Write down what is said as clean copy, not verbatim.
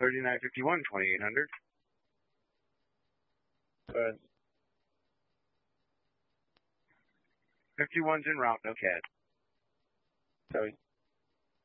3951, 2800. Good. 51's en route, no CAD. Sorry.